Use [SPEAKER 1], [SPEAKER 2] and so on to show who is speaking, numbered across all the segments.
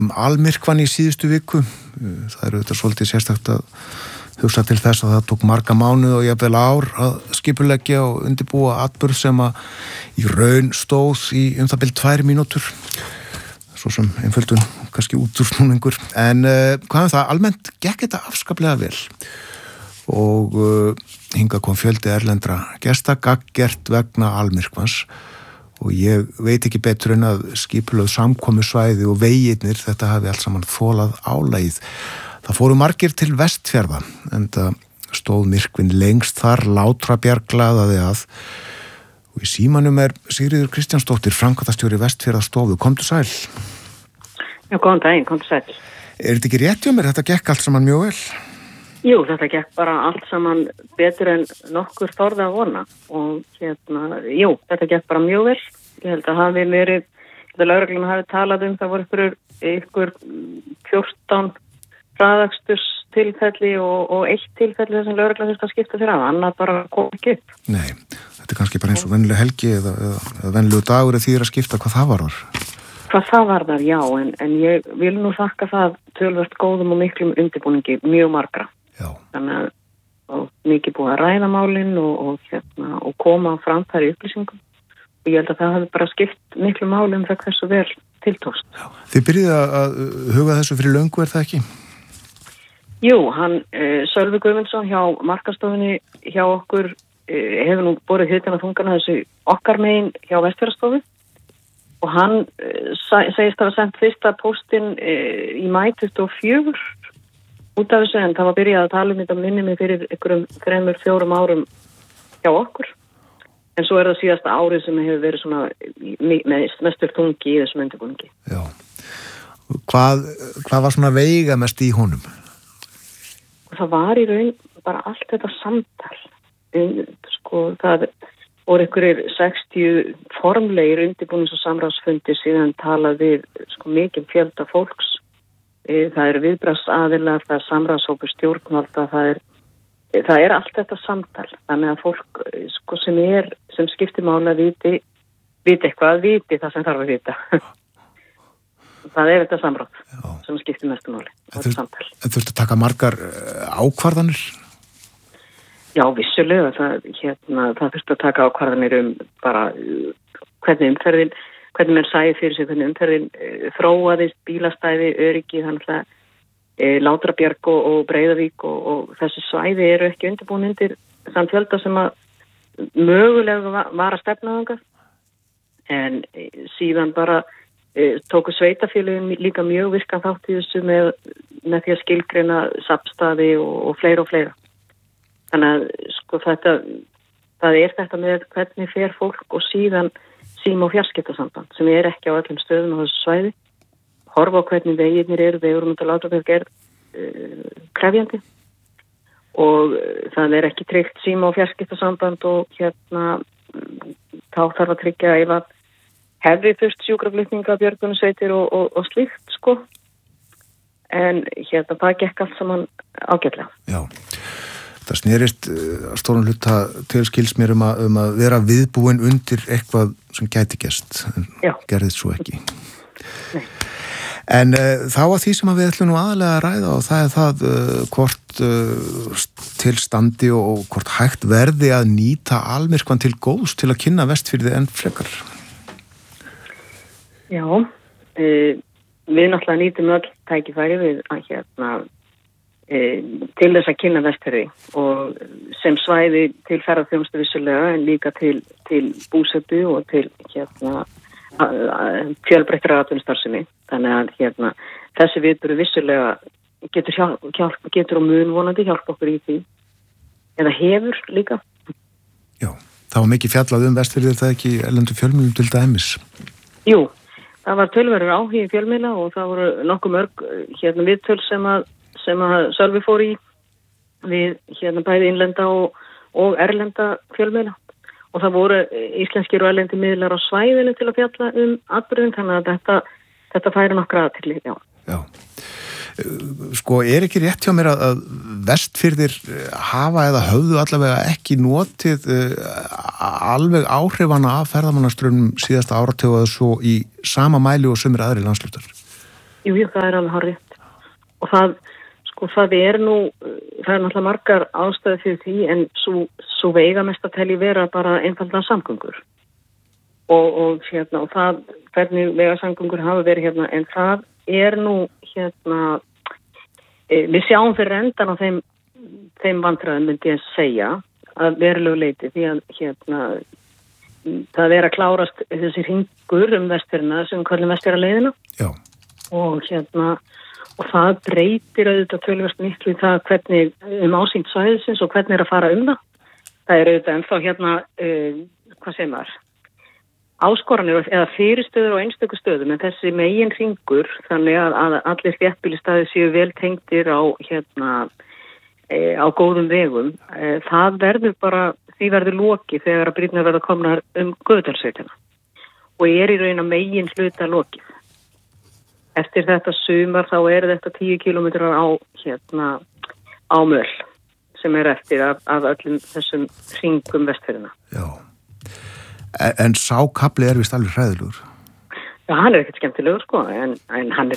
[SPEAKER 1] almyrkvann í síðustu viku. Það auðvitað svolítið sérstakt að hugsa til þess að það tók marga mánuð og jafnvel ár að skipuleggja og undirbúa atburð sem að í raun stóð í það bil 2 mínútur. Svo sem einföldun, kannski útúrsnúningur. En hvað það? Almennt gekk þetta afskaplega vel. Og hingað kom fjöldi erlendra gesta gagngert vegna almyrkvans. Og ég veit ekki betur en að skipulögð samkomusvæði og vegirnir þetta hafi allt saman þolað álagið. Það fóru margir til Vestfjarða, en það stóð myrkvinn lengst þar, Látrabjarg laðaði að. Og í símanum Sigríður Kristjánsdóttir, framkvæmdastjóri Vestfjarðastofu. Komdu sæl.
[SPEAKER 2] Já, góðan daginn, komdu sæl.
[SPEAKER 1] Þetta ekki rétt hjá mér? Þetta gekk allt saman mjög vel?
[SPEAKER 2] Jú, þetta gekk bara allt saman betur en nokkur þorði að vona og jú, þetta gekk bara mjög vel. Ég held að hafi verið, lögreglan hafi talað það voru ykkur 14 hraðaksturs tilfelli og 1 tilfelli þess að lögreglan þurfti að skipta fyrir annað bara kom ekki upp.
[SPEAKER 1] Nei, þetta er kannski bara eins og venjuleg helgi eða venjulegu dagur eða því að skipta hvað það varðar.
[SPEAKER 2] Hvað það varðar, já, en ég vil nú þakka það tölvört góðum og miklum undirbúningi mjög margra.
[SPEAKER 1] Já.
[SPEAKER 2] Þannig að mikið búið að ræða málin og koma á framfæri upplýsingum og ég held að það hafi bara skipt miklu málum það hversu vel tiltókst.
[SPEAKER 1] Já. Þið byrjuðu að huga þessu fyrir löngu, það ekki?
[SPEAKER 2] Jú, hann Sölvi Guðmundsson hjá markastofunni hjá okkur hefur nú borið hittina þungana þessu okkar megin hjá Vestfjarðastofu og hann segist að hafa sendt fyrsta póstinn í maí 24 út af þessu en það var byrjað að tala þetta minni mig fyrir ykkurum 3-4 árum hjá okkur en svo það síðasta árið sem hefur verið svona mestur þungi í þessum undirbúningi.
[SPEAKER 1] Já. Hvað var svona veigamest í honum?
[SPEAKER 2] Það var í raun bara allt þetta samtal. Það voru ykkurir 60 formlegir undirbúnings- og samráðsfundir síðan talað við mikið fjölda fólks. Það eru viðbragðsaðilar, það er samráðshópur stjórnvalda, það er allt þetta samtal. Þannig að fólk sem skiptir máli að viti eitthvað, viti það sem þarf að vita. Það er þetta samráð sem skiptir mestu máli.
[SPEAKER 1] En þurfti að taka margar ákvarðanir?
[SPEAKER 2] Já, vissulega. Það þurfti að taka ákvarðanir bara hvernig menn sæði fyrir sig, hvernig umferðin þróaðist, bílastæði, öryggi, þannig að Látrabjarg og Breiðavík og þessi svæði eru ekki undirbúin undir þann fjölda sem að mögulega var að stefna þangað. En síðan bara tóku sveitafélögin líka mjög virkan þátt í þessu með því að skilgreina safnstaði og fleira og fleira. Þannig að það er þetta með hvernig fer fólk og síðan síma- og fjarskiptasamband sem ekki á öllum stöðum á þessu svæði. Horfa á hvernig veginir eru, vegurum út á Látrabjarg krefjandi og það er ekki tryggt síma- og fjarskiptasamband og þá þarf að tryggja ef að hefði þurft sjúkraflutninga, björgunarsveitir og slíkt en það gekk allt saman ágætlega.
[SPEAKER 1] Já. Það snerist stóran hluta til skils mér um að vera viðbúin undir eitthvað sem gæti gerst. Gerðist svo ekki.
[SPEAKER 2] Nei.
[SPEAKER 1] En þá að því sem við ætlum nú aðalega að ræða og það er það hvort til standi og hvort hægt verði að nýta almyrkvann til góðs til að kynna Vestfirði enn frekar.
[SPEAKER 2] Já, við náttúrulega nýtum öll tækifæri við að til þess að kynna Vestfirði og sem svæði til ferðaþjónustu vissulega en líka til búsetu og til fjölbreyttrar atvinnustarfsemi. Þannig að þessi viðburður vissulega getur og mun vonandi hjálpa okkur í því eða hefur líka.
[SPEAKER 1] Já, það var mikið fjallað Vestfirði það ekki erlendu fjölmiðlum til dæmis?
[SPEAKER 2] Jú, það var tölverður áhugi fjölmiðla og það voru nokkuð mörg viðtöl sem að Sölvi fór í við bæði innlenda og erlenda fjölmiðla og það voru íslenskir og erlendi miðlar á svæðinu til að fjalla atburðin þannig að þetta færi nokkra athygli, já.
[SPEAKER 1] Já. Er ekki rétt hjá mér að Vestfirðir hafa eða höfðu allavega ekki notið alveg áhrifana af ferðamannaströmmum síðasta áratuga svo í sama mæli og sumir aðri landshlutar?
[SPEAKER 2] Jú, það alveg hárrétt. Og það er náttúrulega margar ástæður fyrir því en svo veigamest að telja vera bara einfalda samgöngur. Og það, hvernig vegasamgöngur hafa verið hérna, en það nú við sjáum fyrir endan á þeim vandræðum myndi ég segja að verulegu leyti því að það að klárast þessi hringur Vestfirðina sem köllum Vestfjarðaleiðina.
[SPEAKER 1] Já.
[SPEAKER 2] Og það breytir auðvitað töluvert miklu í það hvernig ásýnd svæðisins og hvernig að fara það. Það auðvitað ennþá hvað segir maður? Áskoranir eða fyrirstöður á einstöku stöðum en þessi megin hringur þannig að allir þéttbýlisstaðir séu vel tengdir á góðum vegum. Það því verður lokið þegar að brýrnar verða komnar Gufudalssveitina og í raun að megin hluta lokið. Eftir þetta sumar þá þetta 10 kilometrar á möl sem eftir af öllum þessum hringum Vestfirðina.
[SPEAKER 1] Já. En sá kapli vist alveg hræðilegur.
[SPEAKER 2] Já, hann ekkert skemmtilegur en hann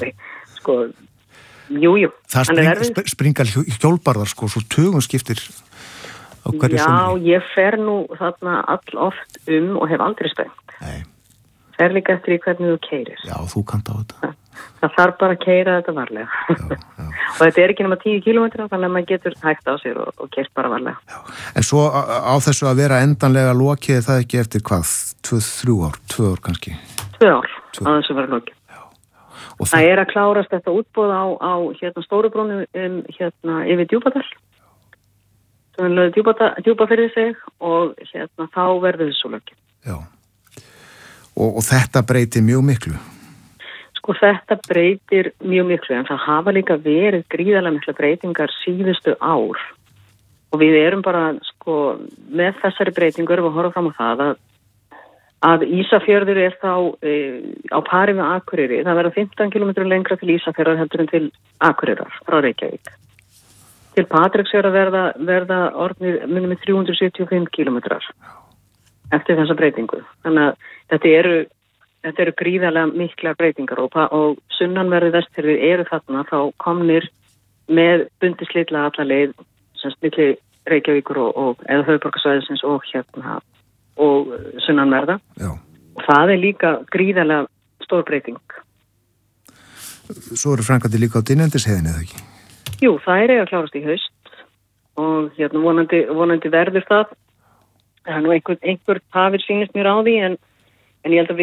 [SPEAKER 2] jú.
[SPEAKER 1] Það springar hjólbarðar svo tugum skiptir á hverju sumri.
[SPEAKER 2] Já, ég fer nú þarna all oft og hef aldrei sprengt.
[SPEAKER 1] Nei.
[SPEAKER 2] Fer líka eftir í hvernig þú keyrir.
[SPEAKER 1] Já, þú kannt á þetta.
[SPEAKER 2] Það þarf bara að keyra þetta varlega. Já. Og þetta ekki nema 10 kilometra þannig að maður getur hægt á sér og keyrt bara varlega. Já. En
[SPEAKER 1] svo á þessu að vera endanlega lokið það ekki eftir hvað? 2 ár kannski?
[SPEAKER 2] 2 ár á þessu vera lokið.
[SPEAKER 1] Já.
[SPEAKER 2] Það að klárast þetta útboð á Stórubrúnni yfir Djúpadal. Sem lögðu djúpa fyrir sig og þá verður þessu lokið.
[SPEAKER 1] Já. Og þetta breytir mjög miklu?
[SPEAKER 2] Þetta breytir mjög miklu en það hafa líka verið gríðarlega mikla breytingar síðustu ár og við bara með þessari breytingur við horfum fram á það að Ísafjörður þá á pari með Akureyri. Það verða 15 km lengra til Ísafjörðar heldur en til Akureyrar frá Reykjavík. Til Patreksfjarðar verða orðnir með 375 km eftir þessa breytingu. Þannig að þetta eru gríðarlega mikla breytingar og sunnanverði Vestfirði þarna þá komnir með bundislitla alla leið sem milli Reykjavíkur og eða höfuðborgarsvæðisins og sunnanverða.
[SPEAKER 1] Já.
[SPEAKER 2] Og það líka gríðarlega stór breyting.
[SPEAKER 1] Svo eru framkvæmdir líka á Dynjandisheiðinni eða ekki?
[SPEAKER 2] Jú, það að klárast í haust og vonandi verður það. Það nú einhver tafir sýnist mér á því en ég held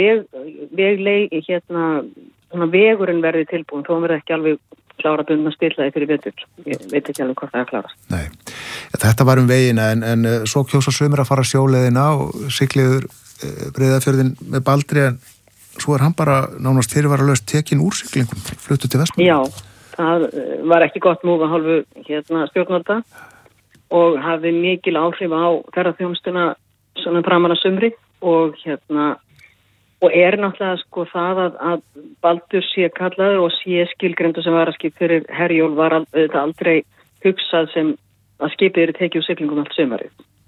[SPEAKER 2] að vegurinn verði tilbúin þó verði ekki alveg klára bundna stillaði fyrir vetur. Ég veit ekki alveg hvort það klárast.
[SPEAKER 1] Nei, þetta var vegina en svo kjósa sumir að fara sjóleiðina og sigliður Breiðafjörðin með Baldri en svo hann bara nánast fyrirvaralaust tekin úr siglingum, fluttu til Vestmannaeyja.
[SPEAKER 2] Já, það var ekki gott múf að hálfu stjórnvalda og hafði mikil áhrif á ferðaþjónustuna svona framan að sumri og náttúrulega það að Baldur sé kallaður og sé skilgreindur sem varaskip fyrir Herjólf var aldrei hugsað sem að skipið tekið úr siglingum allt sumarið.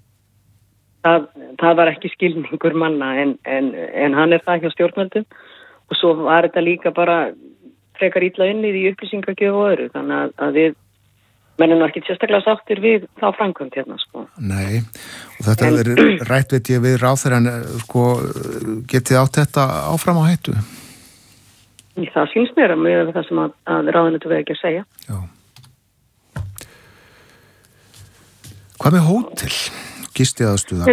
[SPEAKER 2] Það var ekki skilningur manna en hann það hjá stjórnvöldum og svo var þetta líka bara frekar illa unnið í upplýsingagjöf og öðru þannig að við mennum ekki sérstaklega sáttir við þá framkvæmd hérna
[SPEAKER 1] Nei, og þetta verður rætt veit ég við ráðherran getið átt þetta áfram á hættu?
[SPEAKER 2] Það sýnst mér með það sem að ráðuneytið verður ekki að segja.
[SPEAKER 1] Já. Hvað með hótel? Gistiaðstöðar?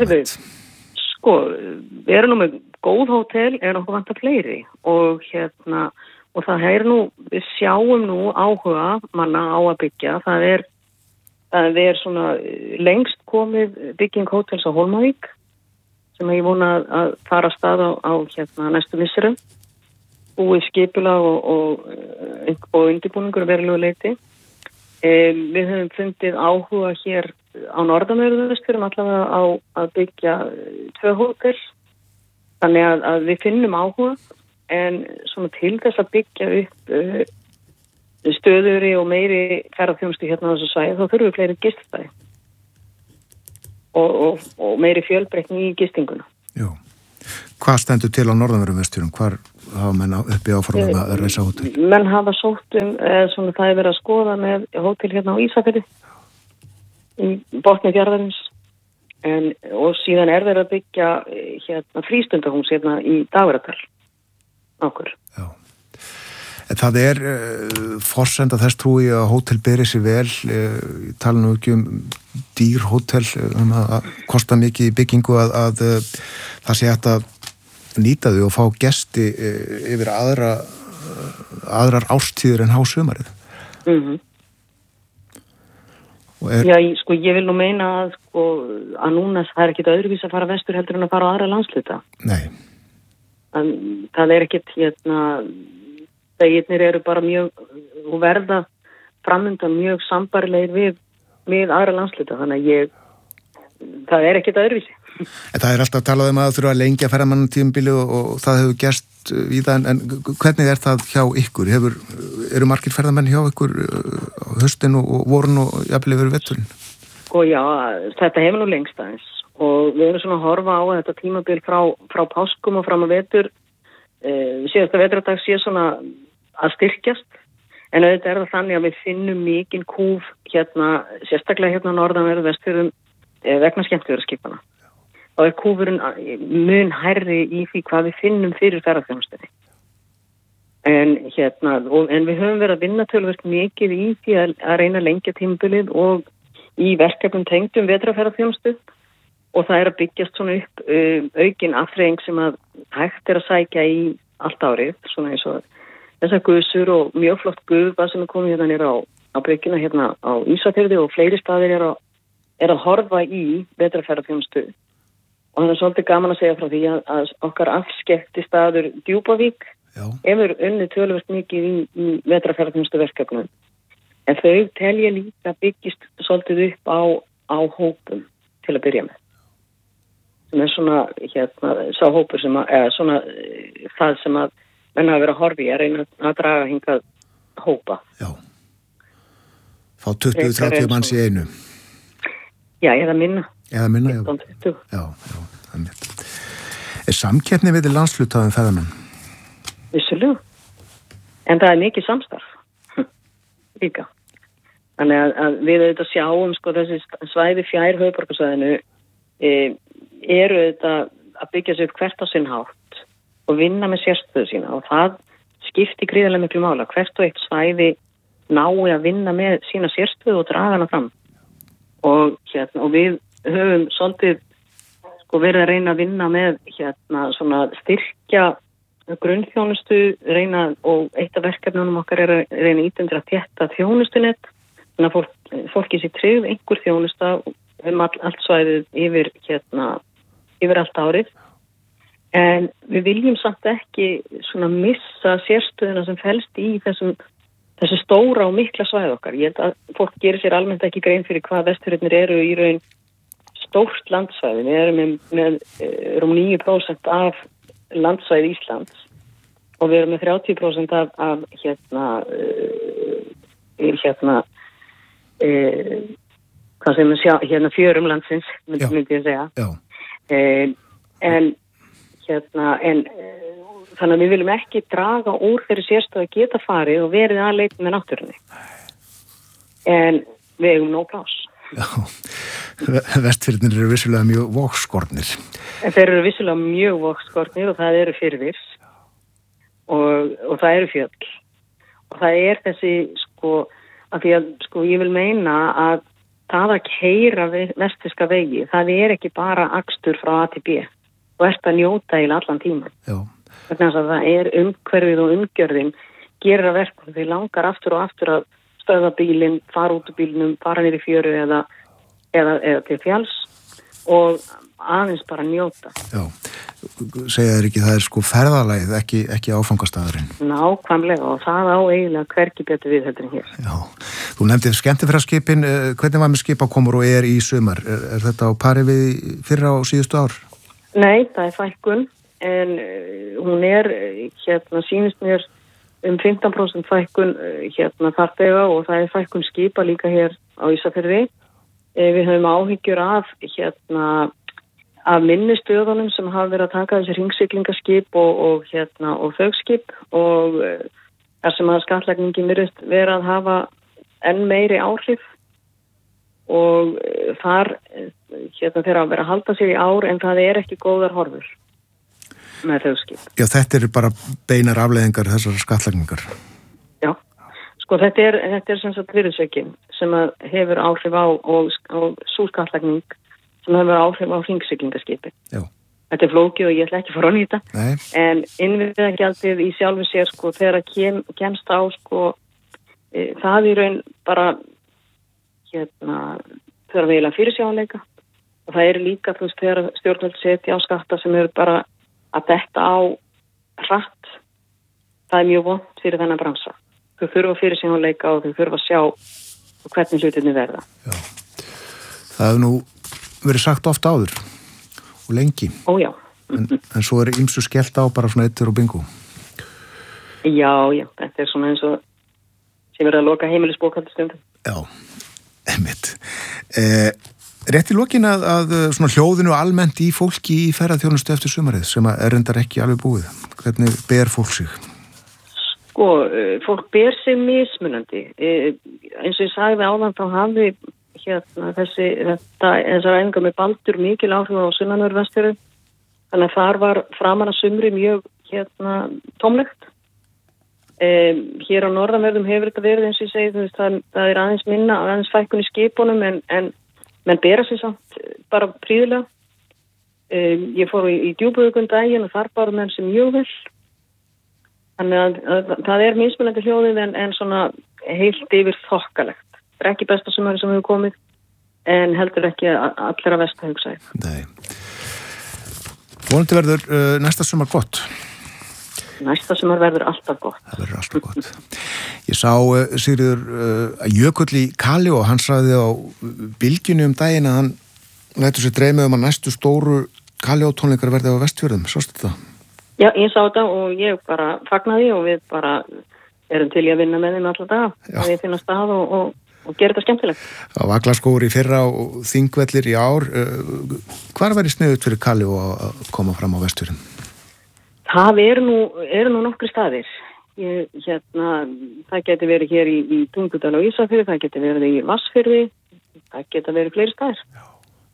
[SPEAKER 2] Við erum nú með góð hótel okkur vantar fleiri og og það við sjáum nú áhuga manna á að byggja. Það svona lengst komið bygging hótels á Hólmavík sem ég vona að fara af stað á næstu misserum. Búið skipulag og undirbúningur verulegu leyti. Við höfum fundið áhuga hér á norðanverðu Vestfjörðum allavega á að byggja 2 hótel. Þannig að við finnum áhuga en svona til þess að byggja upp stöðuri og meiri ferðaþjónustu hérna á þessu svæði þá þurfum við fleiri giststæði og meiri fjölbreytni í gistinguna.
[SPEAKER 1] Jú. Hvað stendur til á norðanverðum Vestfjörðum? Hvar hafa menn uppi áformað að reisa hótel?
[SPEAKER 2] Menn hafa sótt svona það verið að skoða með hótel hérna á Ísafirði í botni fjarðarins og síðan verið að byggja hérna frístundahús hérna í Dagverðardal okkur. Já.
[SPEAKER 1] En það forsenda þess trúi að hótel beri sér vel, tala nú ekki dýr hótel, að kosta mikið í byggingu að það sé hægt að nýta þau og fá gesti yfir aðrar ástíður en hásumarið.
[SPEAKER 2] Já, ég vil nú meina að núna það ekki öðruvís að fara vestur heldur en að fara á aðra landshluta. Nei. En það ekkert þeginnir eru bara mjög og verða framundan mjög sambarilegir við aðra landshluta, þannig að það ekkert öðruvísi.
[SPEAKER 1] En það alltaf talað að þurfa að lengja ferðamannatímabili og það hefur gerst í það, en hvernig það hjá ykkur? Eru margir ferðamenn hjá ykkur höstin og vorun og jafnvel yfir veturinn?
[SPEAKER 2] Já, þetta hefur nú lengst aðeins og við erum svona að horfa á þetta tímabil frá páskum og fram að vetur. Síðasta vetrardag sé svona að styrkjast, en auðvitað það þannig að við finnum mikinn kúf hérna, sérstaklega hérna norðanverðu Vestfjörðum vegna skemmtiferðaskipana. Þá kúfurinn mun hærri í því hvað við finnum fyrir ferðaþjónustunni. En við höfum verið að vinna töluvert mikið í því að reyna að lengja tímabilið og í verkefnum tengdum vetrarferðaþjónustu og það að byggjast svona upp aukin afþreying sem að hægt að sækja í allt árið, svona eins og þessar gusur og mjög flott gufa sem komið hérna nýra á bryggjuna hérna á Ísafirði og fleiri staðir að horfa í vetrarferðaþjónustu. Og það svolítið gaman að segja frá því að okkar afskekti staður Djúpavík hefur unnið töluvert mikið í vetrarferðaþjónustu verkefnum. En þau telja líka byggist svolítið upp á hópum til að byrja með. Sem svona sá hópur sem svona það sem að menn hafa verið að horfa í að reyna að draga hingað hópa. Já.
[SPEAKER 1] Fá 20-30 manns í einu.
[SPEAKER 2] Já, eða minna.
[SPEAKER 1] Já. Já, þannig. Samkeppni við landshlutaðum ferðamenn?
[SPEAKER 2] Vissulega. En það mikið samstarf. Líka. Þannig að við auðvitað sjáum þessi svæði fjær höfuðborgarsvæðinu eru auðvitað að byggja sig upp hvert á sinn hátt og vinna með sérstöðu sína og það skiptir gríðarlega miklu mála. Hvert og eitt svæði nái að vinna með sína sérstöðu og draga hana fram. Og við höfum svolítið verið að reyna að vinna með svona styrkja grunnþjónustu, og eitt af verkefnunum okkar að reyna ítundir að þétta þjónustunett, þannig að fólki sé tryggð einhver þjónusta allt svæðið yfir allt árið. En við viljum samt ekki svona missa sérstöðuna sem felst í þessu stóra og mikla svæði okkar. Ég held að fólk gerir sér almennt ekki grein fyrir hvað Vestfirðirnir eru í raun stórt landsvæði. Við erum með 9% af landsvæði Íslands og við erum með 30% af hvað sem við sjá fjörum landsins, myndi ég segja. Þannig að við viljum ekki draga úr þeirri sérstöðu að geta farið og verið að leita með náttúrunni. En við eigum nóg pláss.
[SPEAKER 1] Já, Vestfirðirnir eru vissulega mjög vogskornir.
[SPEAKER 2] Þeir eru vissulega mjög vogskornir og það eru firðir og það eru fjöll. Og það þessi, að því að ég vil meina að það að keyra vestfirska vegi, það ekki bara akstur frá A til B. Og að njóta í allan tíman. Já. Þannig að það umhverfið og umgjörðin gerir að verka því langar aftur og aftur að stöða bílinn, fara út úr bílnum, fara niður í fjöru eða til fjalls og aðeins bara njóta.
[SPEAKER 1] Já, segja þér ekki, það ferðalagið, ekki áfangastæðurinn.
[SPEAKER 2] Nákvæmlega og það á eiginlega hvergi betur við heldur en hér.
[SPEAKER 1] Já, þú nefndið skemmtiferðaskipin, hvernig var með skipakomur og í sumar? Er þetta á pari við fyrra og síðustu ár?
[SPEAKER 2] Nei, það fækkun, en hún sýnist mér 15% fækkun farþega og það fækkun skipa líka hér á Ísafirði. Við höfum áhyggjur af af minni stöðunum sem hafa verið að taka þessi hringsiglingaskip og þaugskip og þar sem að skattlagningin virðist vera að hafa enn meiri áhrif og þar þeirra að vera að halda sér í ár en það er ekki góðar horfur með þaugskip.
[SPEAKER 1] Já, þetta eru bara beinar afleiðingar þessar skattlagningar.
[SPEAKER 2] Já, sko þetta er sem sagt virðisaukin sem að hefur áhrif á og sú skattlagning sem hefur áhrif á hringsiglingaskipi.
[SPEAKER 1] Já.
[SPEAKER 2] Þetta er flókið og ég ætla ekki að fara á nýta.
[SPEAKER 1] Nei.
[SPEAKER 2] En innviðagjaldið í sjálfu sér sko þegar kemst á sko það í raun bara þegar við eiginlega fyrirsjáanleika og það er líka þú veist þegar stjórnvöld setja á skatta sem eru bara að detta á hratt, það er mjög vont fyrir þennan bransa. Þau þurfa fyrirsjáanleika og þau þurfa að sjá hvernig hlutinni verða.
[SPEAKER 1] Já. Það hefur nú verið sagt ofta áður og lengi.
[SPEAKER 2] Ó já.
[SPEAKER 1] En svo er ýmsu skellt á bara svona eittur og bingo.
[SPEAKER 2] Já, þetta er svona eins og sem verið að loka heimilisbókhaldastundum.
[SPEAKER 1] Já, einmitt. Rétt í lokin að svona hljóðinu almennt í fólki í ferðaþjónustu eftir sumarið sem er reyndar ekki alveg búið. Hvernig ber fólk sig?
[SPEAKER 2] Sko, fólk ber sig mismunandi. Eins og ég sagði áðan þá hafði þessar æfingar með Baldur mikil áhrif á sunnanverðu Vestfjörðum. Þannig að þar var framan að sumri mjög tómlegt. Hér á norðanverðum hefur þetta verið eins og ég segi, þú veist, það er aðeins minna, aðeins fækkun í skipunum en menn bera sig samt bara príðilega. Ég fór í Djúpuvík daginn og þar bara menn sem mjög vel. Þannig að það er mismunandi hljóðið en svona heilt yfir þokkalegt. Það er ekki besta sumari sem hefur komið en heldur ekki allir að vesta hugsa.
[SPEAKER 1] Nei. Vonandi verður næsta sumar gott.
[SPEAKER 2] Næsta sumar verður alltaf gott.
[SPEAKER 1] Það verður alltaf gott. Ég sá Sigríður Jökull í Kali og hann sagði á Bylgjunni daginn að hann lætur sér dreyma að næstu stóru Kali tónleikar verði á Vestfjörðum. Sástu þetta?
[SPEAKER 2] Já, ég sá þetta og ég bara fagnaði og við bara erum til í að vinna með þeim alltaf dag. Að við finna stað og gera þetta skemmtilegt. Það
[SPEAKER 1] var Vaglaskógur í fyrra og Þingvellir í ár. Hvar væri sniðugt fyrir Kali að koma fram á Vestfjörðum?
[SPEAKER 2] Það eru nú nokkri staðir. Það geti verið hér í Tungudal og Ísafirði, það geti verið í Vatnsfirði, það geti verið fleiri staðir.
[SPEAKER 1] Já.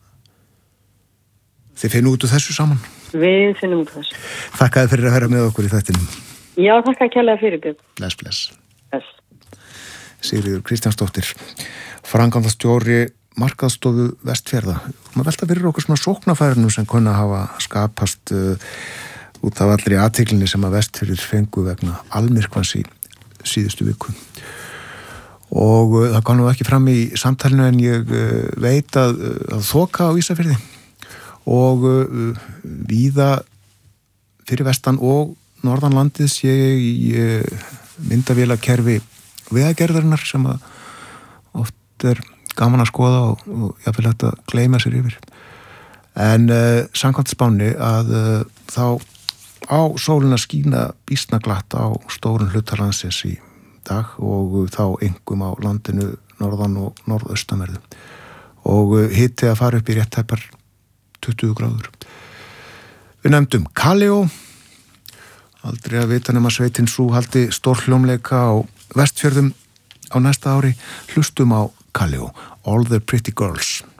[SPEAKER 1] Þið finnum út úr þessu saman?
[SPEAKER 2] Við finnum út úr þessu.
[SPEAKER 1] Þakkaði fyrir að vera með okkur í þættinum.
[SPEAKER 2] Já, þakkaði kærlega fyrir, Björn.
[SPEAKER 1] Bless. Sigríður Kristjánsdóttir, framkvæmdastjóri markaðsstofu Vestfjarða. Maður velta fyrir okkur svona sóknarfærinu sem kunna hafa skapast út af allri athyglinni sem að Vestfjörðir fengu vegna almyrkvans í síðustu viku. Og það kom nú ekki fram í samtalinu en ég veit að þoka á Ísafirði og víða fyrir vestan og norðanlandið sé í myndavélakerfi vegagerðarinnar sem að oft er gaman að skoða og jafnvel hægt að gleyma sér yfir. En samkvæmt spánni að þá á sólina skína býsna glatt á stórun hluta landsins í dag og þá einkum á landinu norðan og norðaustanverðu og hiti að fara upp í rétt tæpar 20 gráður. Við nefndum Kaleo, aldrei að vita nema sveitin sú haldi stórhljómleika á Vestfjörðum á næsta ári, hlustum á Kaleo, All the Pretty Girls.